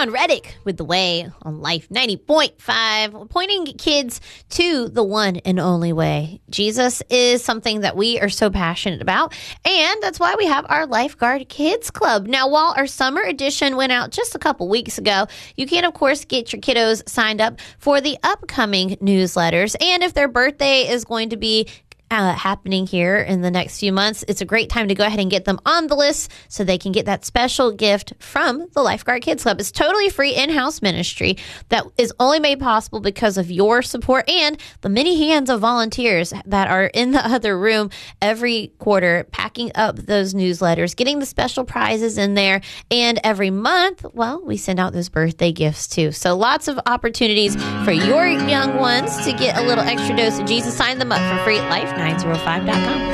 Sean Reddick with The Way on Life 90.5, pointing kids to the one and only way. Jesus is something that we are so passionate about, and that's why we have our Lifeguard Kids Club. Now, while our summer edition went out just a couple weeks ago, you can, of course, get your kiddos signed up for the upcoming newsletters, and if their birthday is going to be happening here in the next few months, it's a great time to go ahead and get them on the list so they can get that special gift from the Lifeguard Kids Club. It's totally free in-house ministry that is only made possible because of your support and the many hands of volunteers that are in the other room every quarter, packing up those newsletters, getting the special prizes in there, and every month, well, we send out those birthday gifts too. So lots of opportunities for your young ones to get a little extra dose of Jesus. Sign them up for free at life905.com.